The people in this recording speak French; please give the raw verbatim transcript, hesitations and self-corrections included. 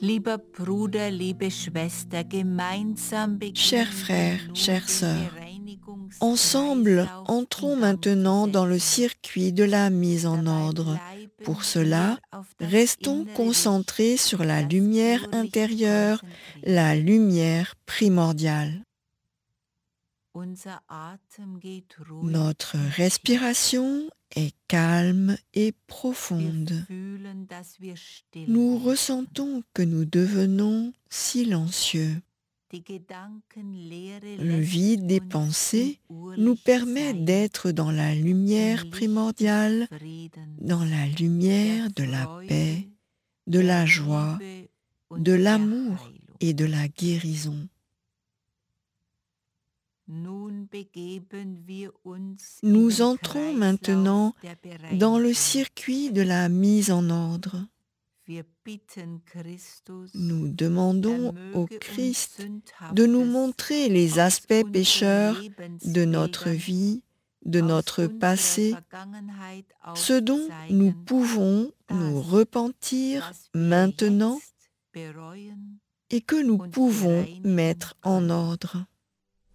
Lieber Bruder, liebe Schwester, gemeinsam Chers beginnen wir frères, nun chères den sœurs, ensemble, Bereinigungskreislauf entrons in Gang zu maintenant dans le setzen. circuit de la mise en Dabei ordre. Pour bleiben wir cela, auf das restons innere Licht, concentrés sur la das lumière Urlicht intérieure, la konzentriert. lumière primordiale. Unser Atem geht ruhig Notre und tief. respiration est calme et Wir profonde. fühlen, dass wir still Nous werden. ressentons que nous devenons silencieux. Die Gedankenleere Le lässt vide des uns im pensées nous Urlicht permet sein, d'être dans la im lumière Licht des primordiale, dans Friedens, la der lumière de la paix, Freude, de der la joie, Liebe de und der l'amour Heilung. et de la guérison. Nun begeben wir uns in Nous den entrons Kreislauf maintenant der dans le Bereinigung. circuit de la mise en ordre. Wir bitten Christus, Nous er demandons au möge uns Christ de nous Sündhaftes montrer les aus aspects unseren pécheurs de notre Lebensbildern, vie, de aus notre unserer passé, Vergangenheit ce dont nous aufzeigen, pouvons das, nous repentir was wir maintenant jetzt bereuen et que nous und pouvons bereinigen mettre en können. ordre.